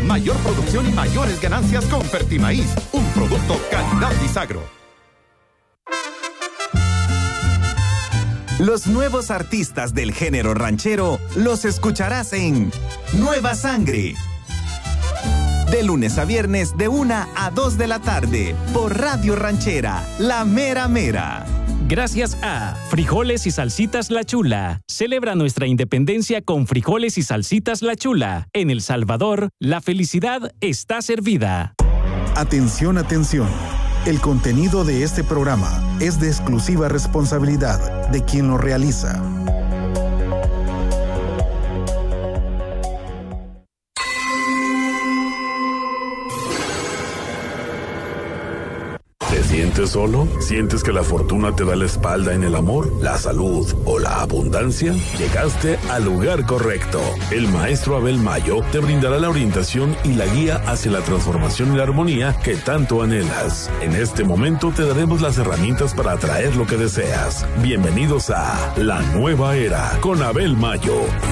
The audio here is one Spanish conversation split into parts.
Mayor producción y mayores ganancias con Fertimaíz, un producto calidad Bisagro. Los nuevos artistas del género ranchero los escucharás en Nueva Sangre. De lunes a viernes de 1 a 2 de la tarde por Radio Ranchera, La Mera Mera. Gracias a Frijoles y Salsitas La Chula. Celebra nuestra independencia con frijoles y salsitas La Chula. En El Salvador, la felicidad está servida. Atención, atención. El contenido de este programa es de exclusiva responsabilidad de quien lo realiza. ¿Te sientes solo? ¿Sientes que la fortuna te da la espalda en el amor, la salud o la abundancia? Llegaste al lugar correcto. El maestro Abel Mayo te brindará la orientación y la guía hacia la transformación y la armonía que tanto anhelas. En este momento te daremos las herramientas para atraer lo que deseas. Bienvenidos a La Nueva Era con Abel Mayo.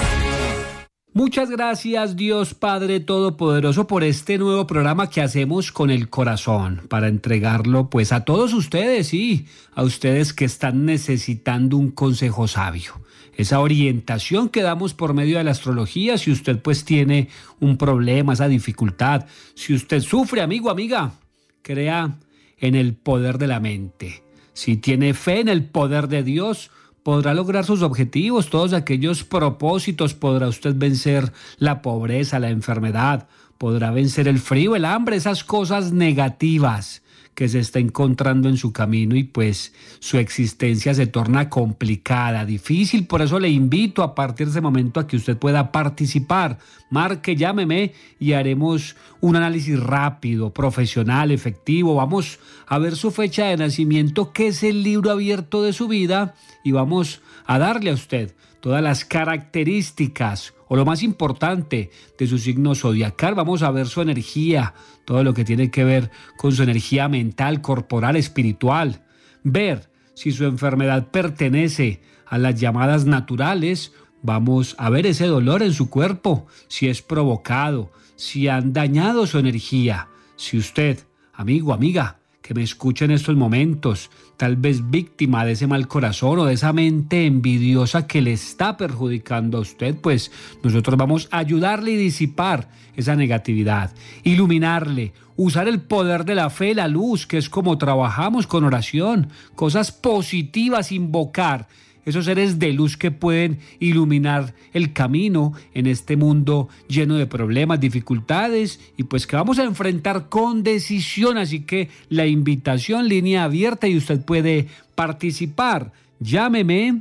Muchas gracias, Dios Padre Todopoderoso, por este nuevo programa que hacemos con el corazón, para entregarlo pues a todos ustedes, sí, a ustedes que están necesitando un consejo sabio. Esa orientación que damos por medio de la astrología, si usted pues tiene un problema, esa dificultad, si usted sufre, amigo, amiga, crea en el poder de la mente. Si tiene fe en el poder de Dios, podrá lograr sus objetivos, todos aquellos propósitos, podrá usted vencer la pobreza, la enfermedad, podrá vencer el frío, el hambre, esas cosas negativas que se está encontrando en su camino y pues su existencia se torna complicada, difícil. Por eso le invito a partir de ese momento a que usted pueda participar. Marque, llámeme y haremos un análisis rápido, profesional, efectivo. Vamos a ver su fecha de nacimiento, que es el libro abierto de su vida, y vamos a darle a usted todas las características o lo más importante de su signo zodiacal. Vamos a ver su energía, todo lo que tiene que ver con su energía mental, corporal, espiritual. Ver si su enfermedad pertenece a las llamadas naturales. Vamos a ver ese dolor en su cuerpo, si es provocado, si han dañado su energía. Si usted, amigo, amiga, que me escucha en estos momentos, tal vez víctima de ese mal corazón o de esa mente envidiosa que le está perjudicando a usted, pues nosotros vamos a ayudarle y disipar esa negatividad, iluminarle, usar el poder de la fe, la luz, que es como trabajamos con oración, cosas positivas, invocar esos seres de luz que pueden iluminar el camino en este mundo lleno de problemas, dificultades, y pues que vamos a enfrentar con decisión. Así que la invitación, línea abierta, y usted puede participar. Llámeme.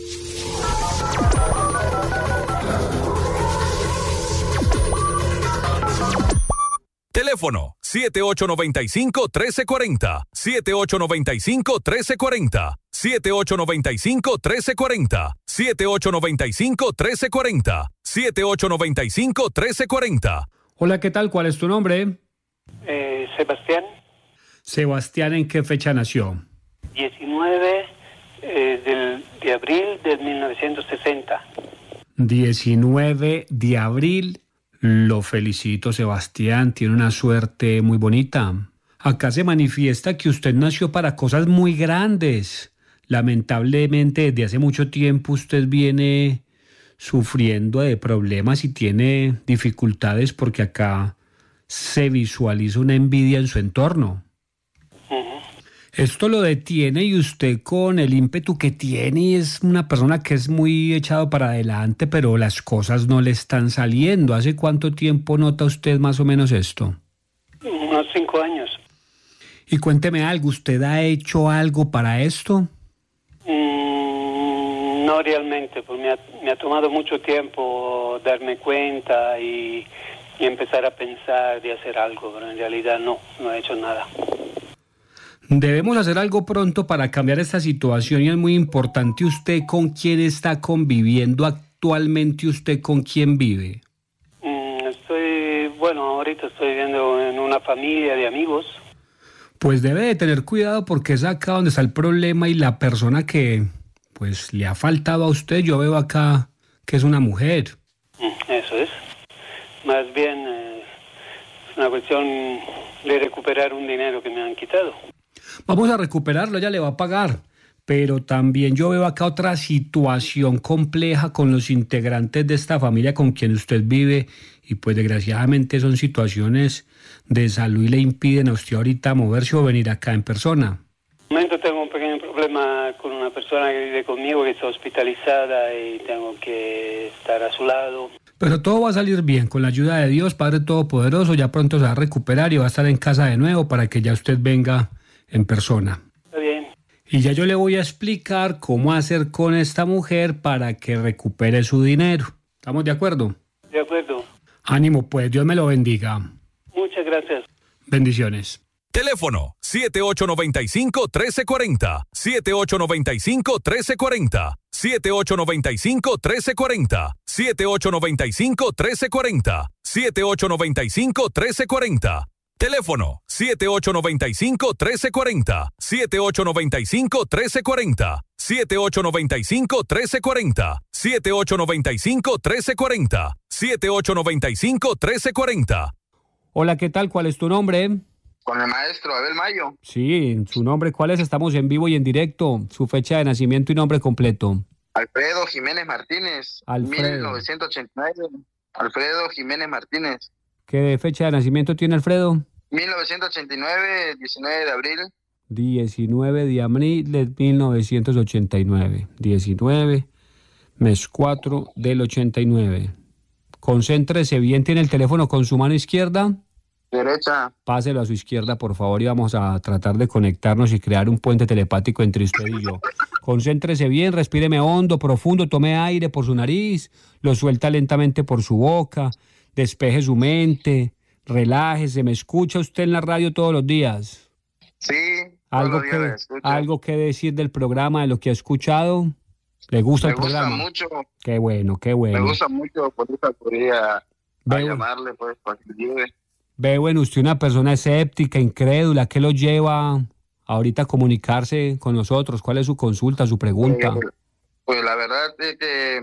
Teléfono 7895-1340, 7895-1340, 7895-1340, 7895-1340, 7895-1340. Hola, ¿qué tal? ¿Cuál es tu nombre? Sebastián. Sebastián, ¿en qué fecha nació? 19 de abril de 1960. 19 de abril. Lo felicito, Sebastián, tiene una suerte muy bonita. Acá se manifiesta que usted nació para cosas muy grandes. Lamentablemente, desde hace mucho tiempo usted viene sufriendo de problemas y tiene dificultades porque acá se visualiza una envidia en su entorno. Esto lo detiene y usted, con el ímpetu que tiene, es una persona que es muy echado para adelante, pero las cosas no le están saliendo. ¿Hace cuánto tiempo nota usted más o menos esto? Unos 5 años. Y cuénteme algo, ¿usted ha hecho algo para esto? No realmente, pues me ha tomado mucho tiempo darme cuenta y empezar a pensar de hacer algo, pero en realidad no he hecho nada. Debemos hacer algo pronto para cambiar esta situación, y es muy importante. ¿Usted con quién está conviviendo actualmente? ¿Usted con quién vive? Ahorita estoy viviendo en una familia de amigos. Pues debe de tener cuidado, porque es acá donde está el problema, y la persona que pues le ha faltado a usted, yo veo acá que es una mujer. Eso es. Más bien Es una cuestión de recuperar un dinero que me han quitado. Vamos a recuperarlo, ella le va a pagar. Pero también yo veo acá otra situación compleja con los integrantes de esta familia con quien usted vive y pues desgraciadamente son situaciones de salud y le impiden a usted ahorita moverse o venir acá en persona. En momento tengo un pequeño problema con una persona que vive conmigo que está hospitalizada y tengo que estar a su lado. Pero todo va a salir bien, con la ayuda de Dios, Padre Todopoderoso, ya pronto se va a recuperar y va a estar en casa de nuevo para que ya usted venga en persona. Está bien. Y ya yo le voy a explicar cómo hacer con esta mujer para que recupere su dinero. ¿Estamos de acuerdo? De acuerdo. Ánimo pues, Dios me lo bendiga. Muchas gracias. Bendiciones. Teléfono 7895-1340, 7895-1340, 7895-1340, 7895-1340, 7895-1340. Teléfono 7895-1340, 7895-1340, 7895-1340, 7895-1340, 7895-1340. Hola, ¿qué tal? ¿Cuál es tu nombre? Con el maestro Abel Mayo. Sí, su nombre, ¿cuál es? Estamos en vivo y en directo. Su fecha de nacimiento y nombre completo. Alfredo Jiménez Martínez. Alfredo. 1989. Alfredo Jiménez Martínez. ¿Qué fecha de nacimiento tiene Alfredo? 1989, 19 de abril. 19 de abril de 1989. 19, mes 4 del 89. Concéntrese bien, tiene el teléfono con su mano izquierda. Derecha. Páselo a su izquierda, por favor, y vamos a tratar de conectarnos y crear un puente telepático entre usted y yo. Concéntrese bien, respíreme hondo, profundo, tome aire por su nariz, lo suelta lentamente por su boca, despeje su mente, relájese. ¿Me escucha usted en la radio todos los días? Sí, todos los días me escucho. ¿Algo que decir del programa, de lo que ha escuchado? ¿Le gusta el programa? Me gusta mucho. Qué bueno, qué bueno. Me gusta mucho, por eso podría llamarle, pues, para que ayude. Veo en usted una persona escéptica, incrédula. ¿Qué lo lleva ahorita a comunicarse con nosotros? ¿Cuál es su consulta, su pregunta? Pues la verdad es que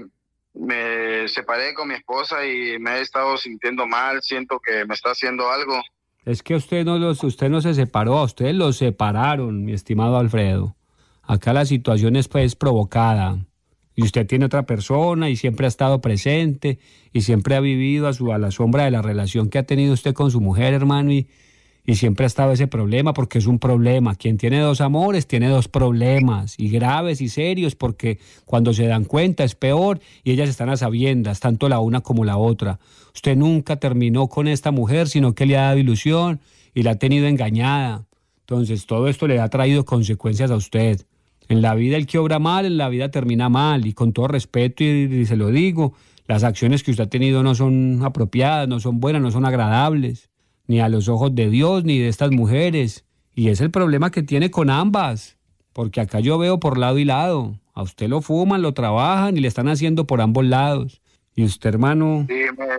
me separé con mi esposa y me he estado sintiendo mal. Siento que me está haciendo algo. Es que usted no se separó, a usted lo separaron, mi estimado Alfredo. Acá la situación es pues provocada. Y usted tiene otra persona y siempre ha estado presente y siempre ha vivido a la sombra de la relación que ha tenido usted con su mujer, hermano, y siempre ha estado ese problema porque es un problema. Quien tiene dos amores tiene dos problemas, y graves y serios, porque cuando se dan cuenta es peor y ellas están a sabiendas, tanto la una como la otra. Usted nunca terminó con esta mujer, sino que le ha dado ilusión y la ha tenido engañada. Entonces todo esto le ha traído consecuencias a usted. En la vida el que obra mal, en la vida termina mal, y con todo respeto y se lo digo, las acciones que usted ha tenido no son apropiadas, no son buenas, no son agradables, ni a los ojos de Dios ni de estas mujeres, y es el problema que tiene con ambas, porque acá yo veo por lado y lado, a usted lo fuman, lo trabajan y le están haciendo por ambos lados, y usted, hermano,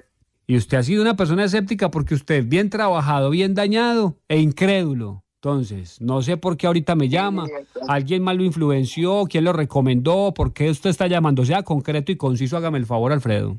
y usted ha sido una persona escéptica porque usted bien trabajado, bien dañado e incrédulo. Entonces, no sé por qué ahorita me llama, alguien más lo influenció, quién lo recomendó, por qué usted está llamando, sea concreto y conciso, hágame el favor, Alfredo.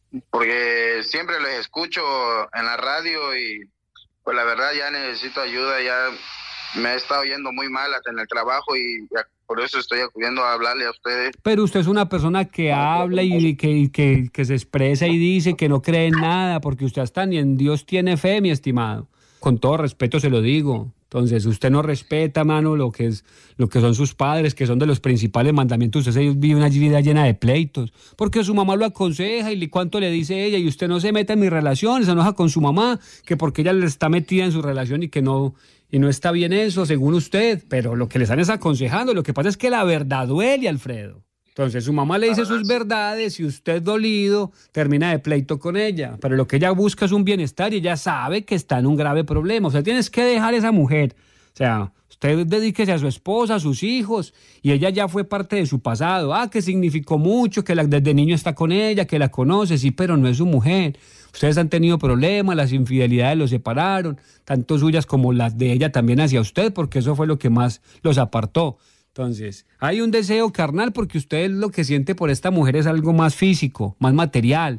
Porque siempre les escucho en la radio y pues la verdad ya necesito ayuda, ya me he estado yendo muy mal hasta en el trabajo y por eso estoy acudiendo a hablarle a ustedes. Pero usted es una persona que habla y que se expresa y dice que no cree en nada, porque usted hasta ni en Dios tiene fe, mi estimado. Con todo respeto se lo digo. Entonces, usted no respeta, mano, lo que son sus padres, que son de los principales mandamientos. Usted vive una vida llena de pleitos, porque su mamá lo aconseja y cuánto le dice ella, y usted no se meta en mi relación, se enoja con su mamá, que porque ella le está metida en su relación y no está bien eso, según usted, pero lo que le están es aconsejando. Lo que pasa es que la verdad duele, Alfredo. Entonces su mamá le dice sus verdades y usted, dolido, termina de pleito con ella. Pero lo que ella busca es un bienestar y ella sabe que está en un grave problema. O sea, tienes que dejar a esa mujer. O sea, usted dedíquese a su esposa, a sus hijos, y ella ya fue parte de su pasado. Que significó mucho, que desde niño está con ella, que la conoce, sí, pero no es su mujer. Ustedes han tenido problemas, las infidelidades los separaron, tanto suyas como las de ella también hacia usted, porque eso fue lo que más los apartó. Entonces, hay un deseo carnal porque usted lo que siente por esta mujer es algo más físico, más material.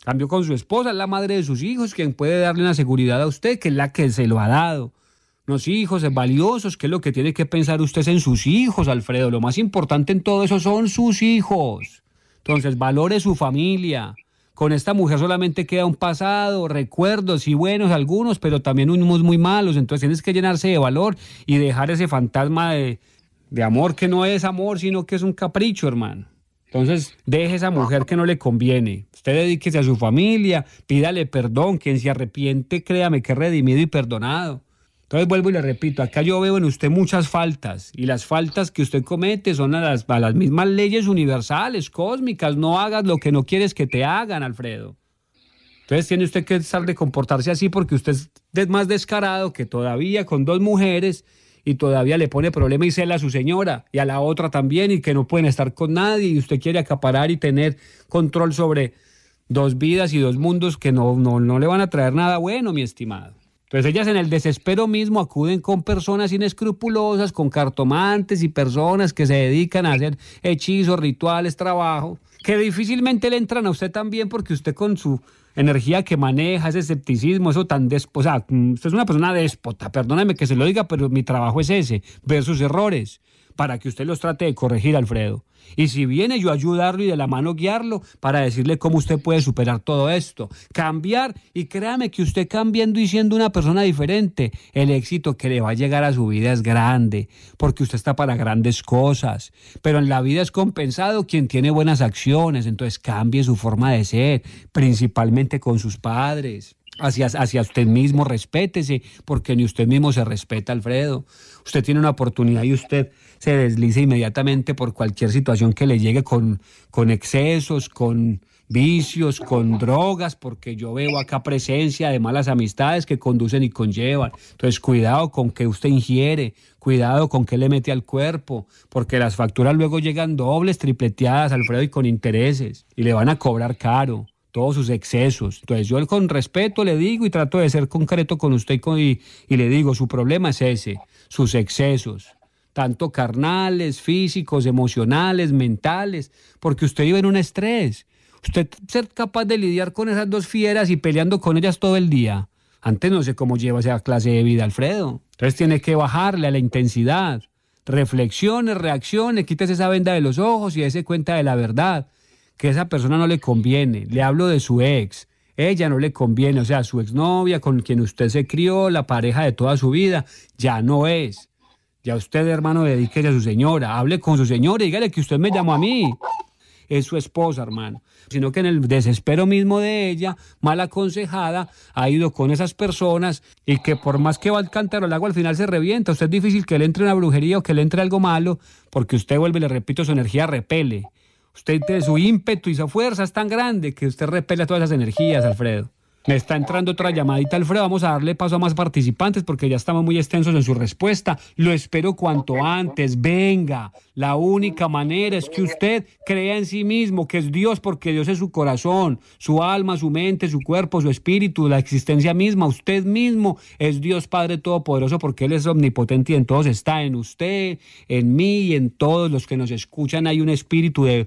Cambio con su esposa, es la madre de sus hijos, quien puede darle una seguridad a usted, que es la que se lo ha dado. Los hijos es valiosos, que es lo que tiene que pensar usted es en sus hijos, Alfredo. Lo más importante en todo eso son sus hijos. Entonces, valore su familia. Con esta mujer solamente queda un pasado, recuerdos y buenos algunos, pero también unos muy malos. Entonces tienes que llenarse de valor y dejar ese fantasma de amor que no es amor, sino que es un capricho, hermano. Entonces, deje esa mujer que no le conviene. Usted dedíquese a su familia, pídale perdón. Quien se arrepiente, créame que es redimido y perdonado. Entonces, vuelvo y le repito, acá yo veo en usted muchas faltas, y las faltas que usted comete son a las mismas leyes universales, cósmicas. No hagas lo que no quieres que te hagan, Alfredo. Entonces tiene usted que estar de comportarse así, porque usted es más descarado que todavía con 2 mujeres, y todavía le pone problema y cela a su señora, y a la otra también, y que no pueden estar con nadie, y usted quiere acaparar y tener control sobre 2 vidas y 2 mundos que no le van a traer nada bueno, mi estimado. Entonces ellas en el desespero mismo acuden con personas inescrupulosas, con cartomantes y personas que se dedican a hacer hechizos, rituales, trabajo, que difícilmente le entran a usted también, porque usted con su energía que maneja, ese escepticismo, eso tan usted es una persona déspota, perdóname que se lo diga, pero mi trabajo es ese, ver sus errores, para que usted los trate de corregir, Alfredo. Y si viene, yo ayudarlo y de la mano guiarlo para decirle cómo usted puede superar todo esto, cambiar, y créame que usted cambiando y siendo una persona diferente, el éxito que le va a llegar a su vida es grande, porque usted está para grandes cosas. Pero en la vida es compensado quien tiene buenas acciones. Entonces cambie su forma de ser, principalmente con sus padres. Hacia usted mismo, respétese, porque ni usted mismo se respeta, Alfredo. Usted tiene una oportunidad y usted se desliza inmediatamente por cualquier situación que le llegue con excesos, con vicios, con drogas, porque yo veo acá presencia de malas amistades que conducen y conllevan. Entonces, cuidado con qué usted ingiere, cuidado con qué le mete al cuerpo, porque las facturas luego llegan dobles, tripleteadas, Alfredo, y con intereses, y le van a cobrar caro todos sus excesos. Entonces yo con respeto le digo y trato de ser concreto con usted y le digo, su problema es ese, sus excesos, tanto carnales, físicos, emocionales, mentales, porque usted vive en un estrés. Usted ser capaz de lidiar con esas 2 fieras y peleando con ellas todo el día. Antes no sé cómo lleva esa clase de vida, Alfredo. Entonces tiene que bajarle a la intensidad. Reflexione, reaccione, quítese esa venda de los ojos y dése cuenta de la verdad, que esa persona no le conviene. Le hablo de su ex. Ella no le conviene, o sea, su exnovia con quien usted se crió, la pareja de toda su vida, ya no es. Ya usted, hermano, dedíquese a su señora, hable con su señora y dígale que usted me llamó a mí. Es su esposa, hermano. Sino que en el desespero mismo de ella, mal aconsejada, ha ido con esas personas, y que por más que va al cántaro al agua, al final se revienta. Usted es difícil que le entre una brujería o que le entre algo malo, porque usted vuelve, le repito, su energía repele. Usted, su ímpetu y su fuerza es tan grande que usted repele todas esas energías, Alfredo. Me está entrando otra llamadita, Alfredo. Vamos a darle paso a más participantes porque ya estamos muy extensos en su respuesta. Lo espero cuanto antes. Venga. La única manera es que usted crea en sí mismo, que es Dios, porque Dios es su corazón, su alma, su mente, su cuerpo, su espíritu, la existencia misma. Usted mismo es Dios Padre Todopoderoso, porque Él es omnipotente y en todos está, en usted, en mí y en todos los que nos escuchan. Hay un espíritu de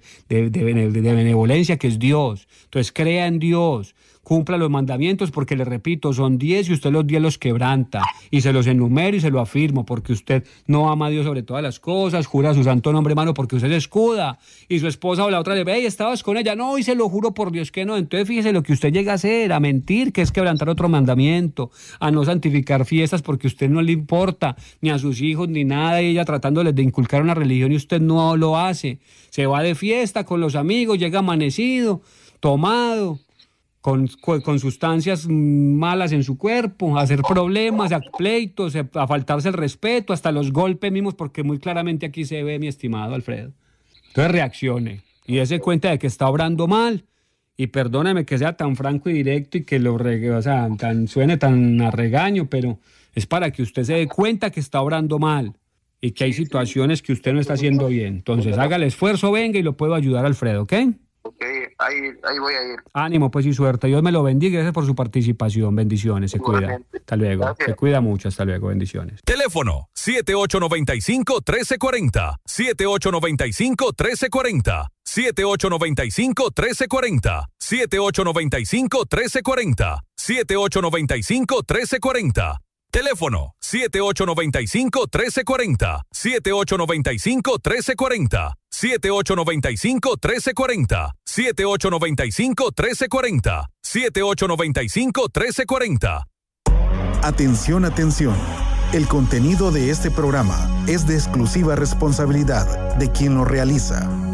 benevolencia que es Dios. Entonces crea en Dios. Cumpla los mandamientos, porque le repito, son 10 y usted los 10 los quebranta, y se los enumero y se lo afirmo, porque usted no ama a Dios sobre todas las cosas, jura su santo nombre, hermano, porque usted se escuda, y su esposa o la otra le ve, hey, estabas con ella, no, y se lo juro por Dios que no. Entonces fíjese lo que usted llega a hacer, a mentir, que es quebrantar otro mandamiento, a no santificar fiestas porque usted no le importa, ni a sus hijos, ni nada, y ella tratándoles de inculcar una religión y usted no lo hace. Se va de fiesta con los amigos, llega amanecido, tomado, con sustancias malas en su cuerpo, a hacer problemas, a pleitos, a faltarse el respeto, hasta los golpes mismos, porque muy claramente aquí se ve, mi estimado Alfredo. Entonces reaccione y dése cuenta de que está obrando mal, y perdóname que sea tan franco y directo y que suene tan a regaño, pero es para que usted se dé cuenta que está obrando mal y que hay situaciones que usted no está haciendo bien. Entonces haga el esfuerzo, venga, y lo puedo ayudar, Alfredo, ¿ok? Ok. ahí voy a ir. Ánimo, pues, y suerte. Dios me lo bendiga. Gracias por su participación. Bendiciones. Se cuida. Hasta luego. Gracias. Se cuida mucho. Hasta luego. Bendiciones. Teléfono 7895-1340. 7895-1340. 7895-1340. 7895-1340. 7895-1340. Teléfono 7895-1340. 7895-1340. 7895-1340. 7895-1340. 7895-1340. Atención, atención. El contenido de este programa es de exclusiva responsabilidad de quien lo realiza.